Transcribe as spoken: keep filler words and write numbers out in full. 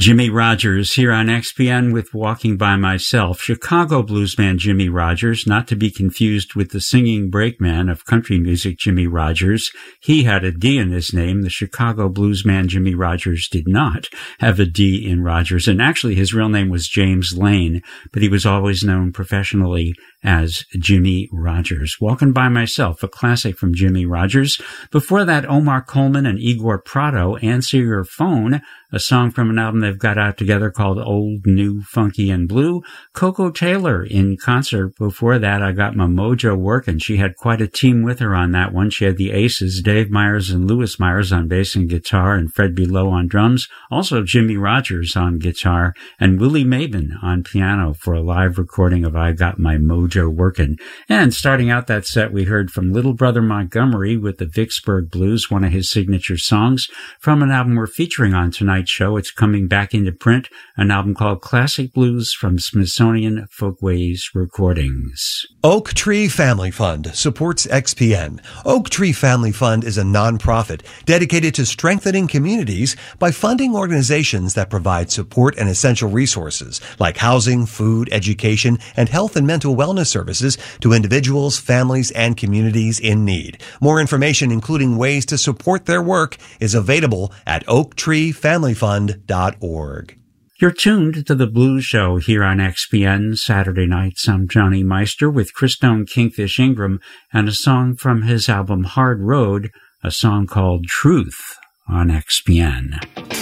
Jimmie Rodgers here on X P N with Walking by Myself. Chicago bluesman Jimmie Rodgers, not to be confused with the singing brakeman of country music Jimmie Rodgers. He had a D in his name. The Chicago bluesman Jimmie Rodgers did not have a D in Rodgers, and actually his real name was James Lane, but he was always known professionally as Jimmie Rodgers. Walking by Myself, a classic from Jimmie Rodgers. Before that, Omar Coleman and Igor Prado, Answer Your Phone, a song from an album they've got out together called Old, New, Funky, and Blue. Coco Taylor in concert. Before that, I Got My Mojo Working. She had quite a team with her on that one. She had the Aces, Dave Myers and Louis Myers on bass and guitar, and Fred Below on drums. Also Jimmie Rodgers on guitar, and Willie Maben on piano for a live recording of I Got My Mojo Working. And starting out that set, we heard from Little Brother Montgomery with the Vicksburg Blues, one of his signature songs, from an album we're featuring on tonight's show. It's coming back into print, an album called Classic Blues from Smithsonian Folkways Recordings. Oak Tree Family Fund supports X P N. Oak Tree Family Fund is a nonprofit dedicated to strengthening communities by funding organizations that provide support and essential resources like housing, food, education, and health and mental wellness services to individuals, families, and communities in need. More information, including ways to support their work, is available at oak tree family fund dot org. You're tuned to The Blues Show here on X P N Saturday nights. I'm Johnny Meister with Christone Kingfish Ingram and a song from his album Hard Road, a song called Truth on X P N.